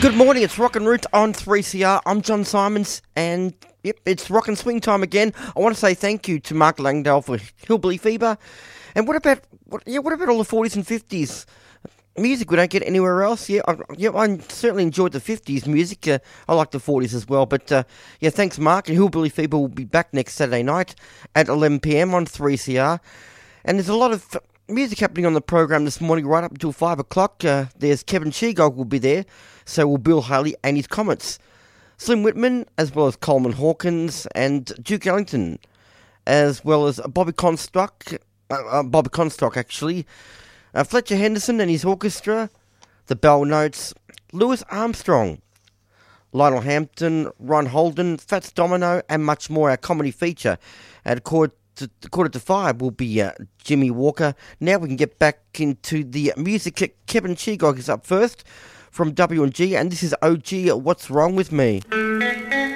Good morning, it's Rock and Root on 3CR. I'm John Simons, and yep, it's rock and swing time again. I want to say thank you to Mark Langdale for Hillbilly Fever. And what about all the 40s and 50s music we don't get anywhere else? I certainly enjoyed the 50s music. I like the 40s as well. But thanks, Mark. And Hillbilly Fever will be back next Saturday night at 11 p.m. on 3CR. And there's a lot of music happening on the program this morning, right up until 5 o'clock. There's Kevin Sheegog will be there. So will Bill Haley and his Comets. Slim Whitman, as well as Coleman Hawkins and Duke Ellington, as well as Bobby Comstock, actually. Fletcher Henderson and his orchestra, the Bell Notes, Louis Armstrong, Lionel Hampton, Ron Holden, Fats Domino, and much more. Our comedy feature at quarter to 5 will be Jimmy Walker. Now we can get back into the music. Kevin Sheegog is up first from W&G, and this is OG, What's Wrong With Me?